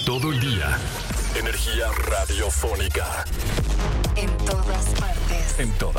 Todo el día. Energía radiofónica. En todas partes. En todas